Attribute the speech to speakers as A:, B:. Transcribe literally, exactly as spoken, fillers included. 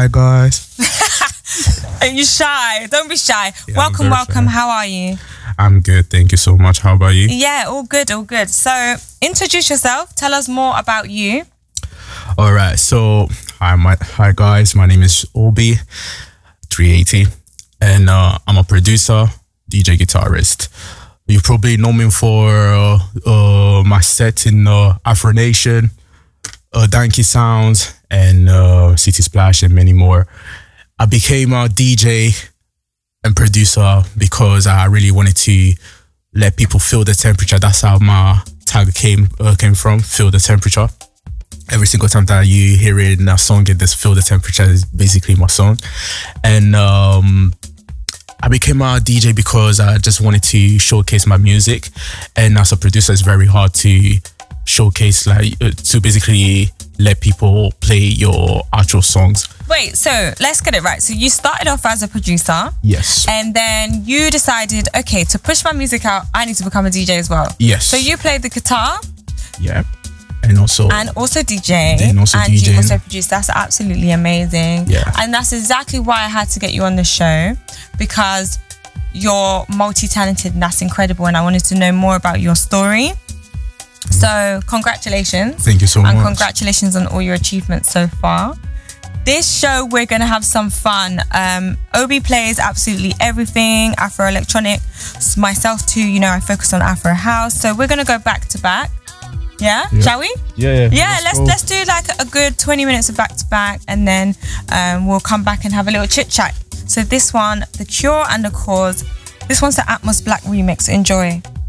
A: Hi guys.
B: Are you shy? Don't be shy.
A: Yeah,
B: welcome, welcome.
A: Shy.
B: How are you?
A: I'm good. Thank you so much. How about you?
B: Yeah, all good, all good. So introduce yourself. Tell us more about you.
A: All right. So hi, my hi guys. My name is Obi three eighty, and uh, I'm a producer, D J, guitarist. You probably know me for uh, uh, my set in uh, Afro Nation, uh, Danky Sounds, and uh, City Splash, and many more. I became a D J and producer because I really wanted to let people feel the temperature. That's how my tag came uh, came from. Feel the temperature. Every single time that you hear it in a song, it just feel the temperature is basically my song. And um, I became a D J because I just wanted to showcase my music. And as a producer, it's very hard to showcase, like uh, to basically let people play your actual songs.
B: Wait, so let's get it right. So you started off as a producer.
A: Yes.
B: And then you decided, okay, to push my music out, I need to become a D J as well.
A: Yes.
B: So you played the guitar.
A: Yeah. And also
B: And also D J.
A: And also
B: and
A: DJing.
B: you also produce. That's absolutely amazing.
A: Yeah.
B: And that's exactly why I had to get you on the show, because you're multi-talented and that's incredible. And I wanted to know more about your story. So congratulations.
A: Thank you so
B: and
A: much.
B: And congratulations on all your achievements so far. This show, we're going to have some fun. Um, Obi plays absolutely everything, Afro electronic. Myself too, you know, I focus on Afro house. So we're going to go back to back. Yeah?
A: Yeah.
B: Shall we?
A: Yeah, yeah.
B: Yeah, let's
A: go.
B: let's do like a good twenty minutes of back to back, and then um, we'll come back and have a little chit chat. So this one, The Cure and The Cause. This one's the Atmos Black remix. Enjoy.